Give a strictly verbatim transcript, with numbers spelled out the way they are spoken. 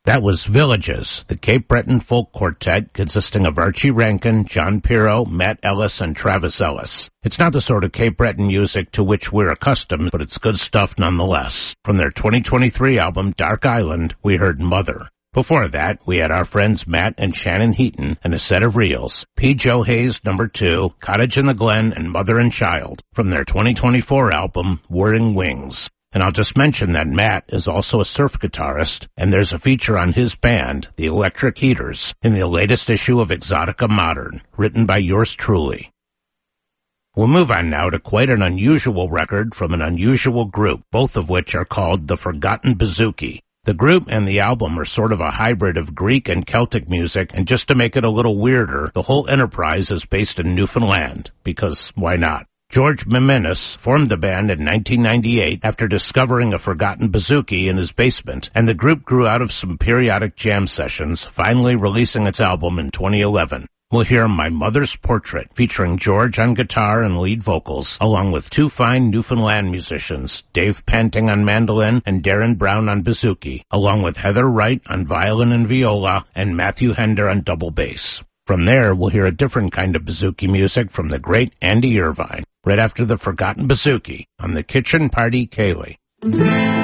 That was Villages, the Cape Breton folk quartet consisting of Archie Rankin, John Pirro, Matt Ellis, and Travis Ellis. It's not the sort of Cape Breton music to which we're accustomed, but it's good stuff nonetheless. From their twenty twenty-three album, Dark Island, we heard Mother. Before that, we had our friends Matt and Shannon Heaton and a set of reels, P. Joe Hayes, number two, Cottage in the Glen, and Mother and Child, from their twenty twenty-four album, Whirring Wings. And I'll just mention that Matt is also a surf guitarist, and there's a feature on his band, the Electric Heaters, in the latest issue of Exotica Modern, written by yours truly. We'll move on now to quite an unusual record from an unusual group, both of which are called The Forgotten Bouzouki. The group and the album are sort of a hybrid of Greek and Celtic music, and just to make it a little weirder, the whole enterprise is based in Newfoundland, because why not? George Memenis formed the band in nineteen ninety-eight after discovering a forgotten bouzouki in his basement, and the group grew out of some periodic jam sessions, finally releasing its album in twenty eleven. We'll hear My Mother's Portrait, featuring George on guitar and lead vocals, along with two fine Newfoundland musicians, Dave Panting on mandolin and Darren Brown on bouzouki, along with Heather Wright on violin and viola, and Matthew Hender on double bass. From there, we'll hear a different kind of bouzouki music from the great Andy Irvine, right after The Forgotten Bouzouki on the Kitchen Party Ceilidh.